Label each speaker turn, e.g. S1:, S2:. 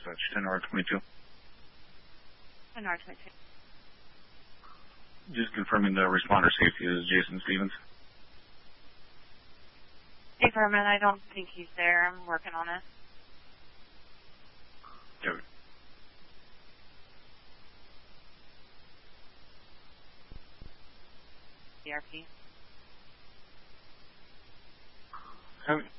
S1: dispatch, 10R22.
S2: 10R22.
S1: Just confirming the responder safety is Jason Stevens.
S2: Hey, Furman, I don't think he's there. I'm working on it.
S1: Okay.
S2: DRP.
S1: Okay.